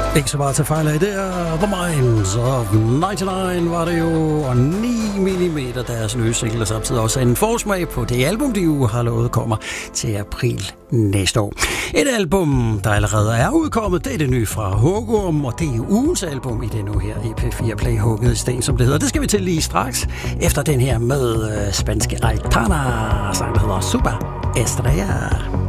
Ikke så meget til fejl af det er The Minds of 99 var det jo, og 9mm deres nye single, og samtidig også en forsmag på det album, de jo har lovet kommer til april næste år. Et album, der allerede er udkommet, det er det nye fra Hugorm, og det er ugens album i det nu her EP4 Play Hugget i sten, som det hedder. Det skal vi til lige straks, efter den her med spanske Aitana, sang der hedder Super Estrella.